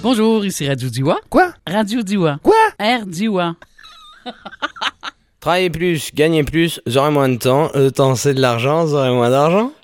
Bonjour, ici Radio Diwa. Quoi? Radio Diwa. Quoi? R Diwa. Travailler plus, gagner plus, j'aurai moins de temps. Le temps, c'est de l'argent, j'aurai moins d'argent.